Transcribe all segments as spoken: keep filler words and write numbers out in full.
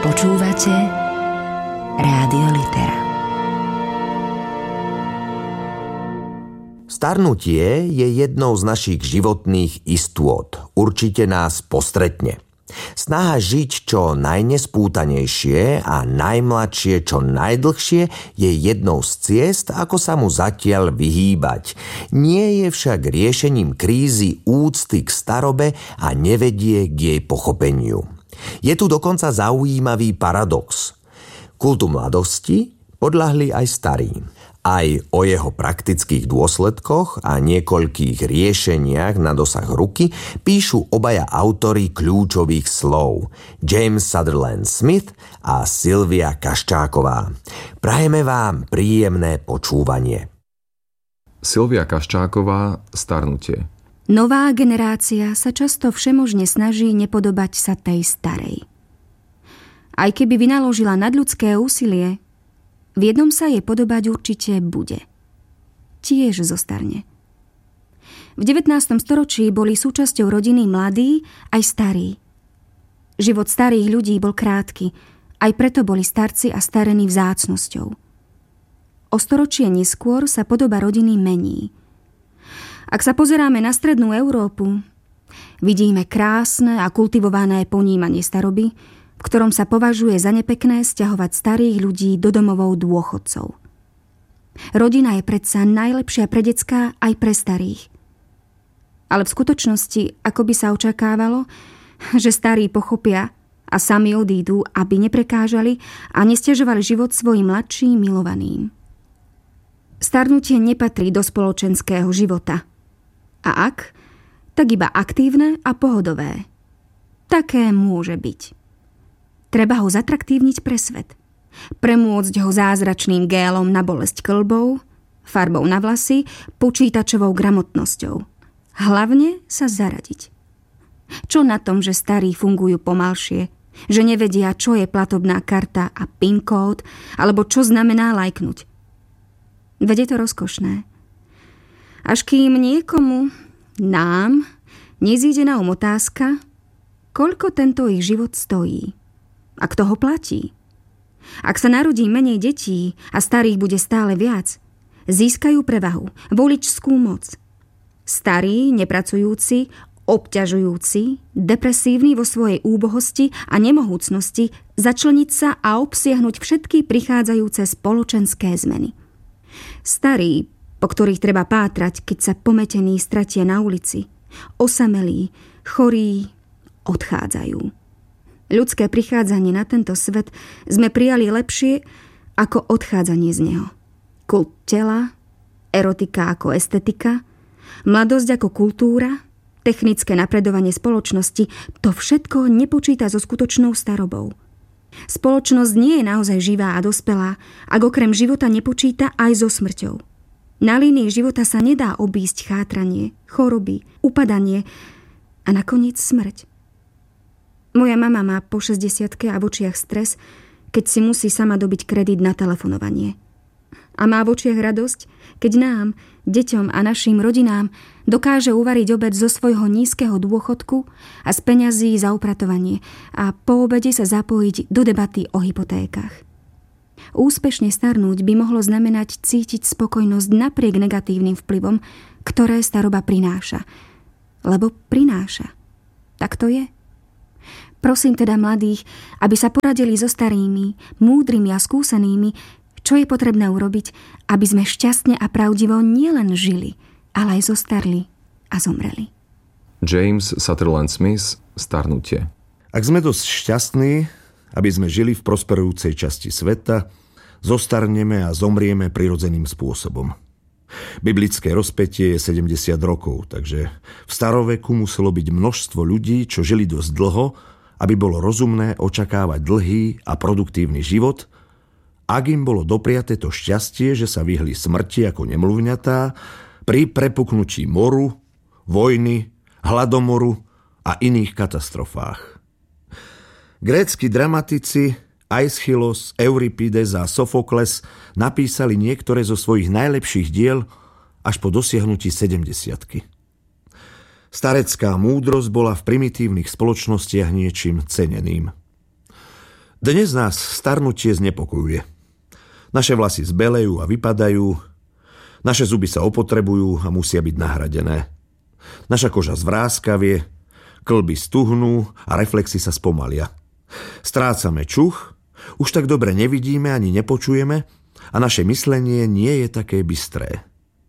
Počúvate Rádio Litera. Starnutie je jednou z našich životných istôt. Určite nás postretne. Snaha žiť čo najnespútanejšie a najmladšie čo najdlhšie je jednou z ciest, ako sa mu zatiaľ vyhýbať. Nie je však riešením krízy úcty k starobe a nevedie k jej pochopeniu. Je tu dokonca zaujímavý paradox. Kultu mladosti podľahli aj starí. Aj o jeho praktických dôsledkoch a niekoľkých riešeniach na dosah ruky píšu obaja autori kľúčových slov, James Sutherland Smith a Silvia Kaščáková. Prajeme vám príjemné počúvanie. Silvia Kaščáková, Starnutie. Nová generácia sa často všemožne snaží nepodobať sa tej starej. Aj keby vynaložila nadľudské úsilie, v jednom sa jej podobať určite bude. Tiež zostarne. V devätnástom storočí boli súčasťou rodiny mladí aj starí. Život starých ľudí bol krátky, aj preto boli starci a starení vzácnosťou. O storočie neskôr sa podoba rodiny mení. Ak sa pozeráme na strednú Európu, vidíme krásne a kultivované ponímanie staroby, v ktorom sa považuje za nepekné sťahovať starých ľudí do domovov dôchodcov. Rodina je predsa najlepšia pre decká aj pre starých. Ale v skutočnosti, ako by sa očakávalo, že starí pochopia a sami odídu, aby neprekážali a nesťažovali život svojim mladším milovaným. Starnutie nepatrí do spoločenského života. A ak, tak iba aktívne a pohodové. Také môže byť. Treba ho zatraktívniť pre svet. Premôcť ho zázračným gélom na bolesť kĺbov, farbou na vlasy, počítačovou gramotnosťou. Hlavne sa zaradiť. Čo na tom, že starí fungujú pomalšie, že nevedia, čo je platobná karta a PIN kód, alebo čo znamená lajknúť. Veď je to rozkošné. Až kým niekomu, nám, nezíde na um otázka, koľko tento ich život stojí a kto ho platí. Ak sa narodí menej detí a starých bude stále viac, získajú prevahu, voličskú moc. Starí, nepracujúci, obťažujúci, depresívni vo svojej úbohosti a nemohúcnosti začleniť sa a obsiahnuť všetky prichádzajúce spoločenské zmeny. Starí, po ktorých treba pátrať, keď sa pometení stratia na ulici, osamelí, chorí, odchádzajú. Ľudské prichádzanie na tento svet sme prijali lepšie ako odchádzanie z neho. Kult tela, erotika ako estetika, mladosť ako kultúra, technické napredovanie spoločnosti, to všetko nepočíta so skutočnou starobou. Spoločnosť nie je naozaj živá a dospelá, ak okrem života nepočíta aj so smrťou. Na línii života sa nedá obísť chátranie, choroby, upadanie a nakoniec smrť. Moja mama má po šesťdesiatke a v očiach stres, keď si musí sama dobiť kredit na telefonovanie. A má v očiach radosť, keď nám, deťom a našim rodinám dokáže uvariť obed zo svojho nízkeho dôchodku a z peňazí za upratovanie a po obede sa zapojiť do debaty o hypotékach. Úspešne starnúť by mohlo znamenať cítiť spokojnosť napriek negatívnym vplyvom, ktoré staroba prináša. Lebo prináša. Tak to je. Prosím teda mladých, aby sa poradili so starými, múdrymi a skúsenými, čo je potrebné urobiť, aby sme šťastne a pravdivo nielen žili, ale aj zostarli a zomreli. James Sutherland Smith, Starnutie. Ak sme dosť šťastní, aby sme žili v prosperujúcej časti sveta, zostarneme a zomrieme prirodzeným spôsobom. Biblické rozpätie je sedemdesiat rokov, takže v staroveku muselo byť množstvo ľudí, čo žili dosť dlho, aby bolo rozumné očakávať dlhý a produktívny život, ak im bolo dopriaté to šťastie, že sa vyhli smrti ako nemluvňatá pri prepuknutí moru, vojny, hladomoru a iných katastrofách. Grécki dramatici Aeschylus, Euripides a Sofokles napísali niektoré zo svojich najlepších diel až po dosiahnutí sedemdesiatky. Starecká múdrosť bola v primitívnych spoločnostiach niečím ceneným. Dnes nás starnutie znepokojuje. Naše vlasy zbelejú a vypadajú, naše zuby sa opotrebujú a musia byť nahradené. Naša koža zvráskavie, kĺby stuhnú a reflexy sa spomalia. Strácame čuch, už tak dobre nevidíme ani nepočujeme a naše myslenie nie je také bystré.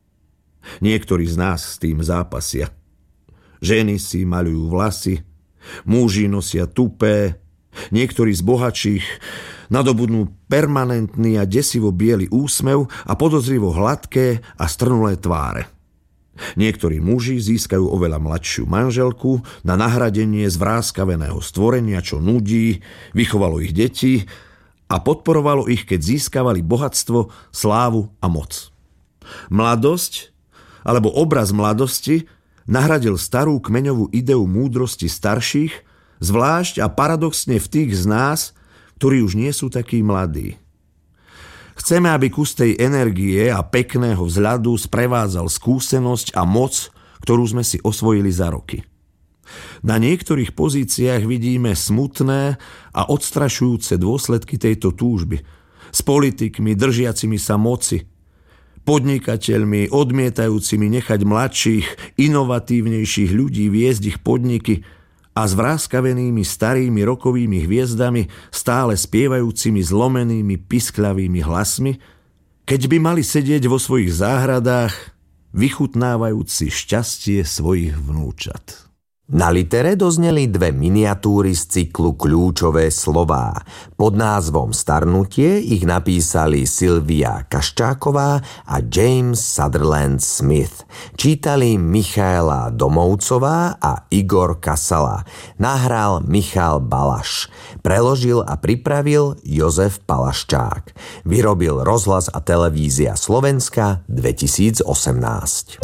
Niektorí z nás s tým zápasia. Ženy si maľujú vlasy, muži nosia tupé, niektorí z bohatších nadobudnú permanentný a desivo biely úsmev a podozrivo hladké a strnulé tváre. Niektorí muži získajú oveľa mladšiu manželku na nahradenie zvráskaveného stvorenia, čo nudí, vychovalo ich deti a podporovalo ich, keď získavali bohatstvo, slávu a moc. Mladosť, alebo obraz mladosti, nahradil starú kmeňovú ideu múdrosti starších, zvlášť a paradoxne v tých z nás, ktorí už nie sú takí mladí. Chceme, aby kus tej energie a pekného vzhľadu sprevádzal skúsenosť a moc, ktorú sme si osvojili za roky. Na niektorých pozíciách vidíme smutné a odstrašujúce dôsledky tejto túžby. S politikmi držiacimi sa moci, podnikateľmi odmietajúcimi nechať mladších, inovatívnejších ľudí viesť ich podniky a s vráskavenými starými rokovými hviezdami stále spievajúcimi zlomenými piskľavými hlasmi, keď by mali sedieť vo svojich záhradách, vychutnávajúci šťastie svojich vnúčat. Na litere dozneli dve miniatúry z cyklu Kľúčové slová. Pod názvom Starnutie ich napísali Silvia Kaščáková a James Sutherland Smith. Čítali Michaela Domovcová a Igor Kasala. Nahral Michal Balaš. Preložil a pripravil Jozef Palaščák. Vyrobil Rozhlas a televízia Slovenska dvetisícosemnásť.